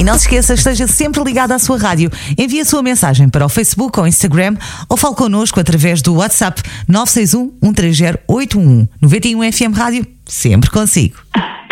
E não se esqueça, esteja sempre ligado à sua rádio. Envie a sua mensagem para o Facebook ou Instagram ou fale connosco através do WhatsApp 961 130 811. 91 FM Rádio, sempre consigo.